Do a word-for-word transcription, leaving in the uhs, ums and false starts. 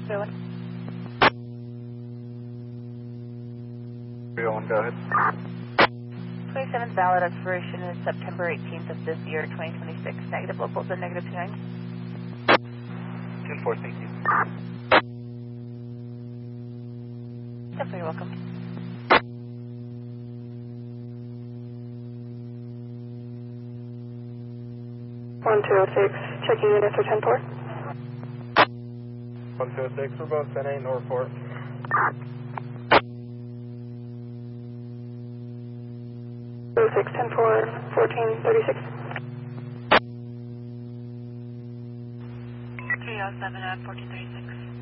Go ahead. three oh one, go ahead. twenty-seventh valid expiration is September eighteenth of this year, twenty twenty-six. Negative locals and negative two nine. ten four, thank you. Definitely welcome. one two oh six, checking units for ten four. one two oh six, we're both ten eight Northport. oh six, ten four, fourteen thirty-six. three oh seven at fourteen thirty-six.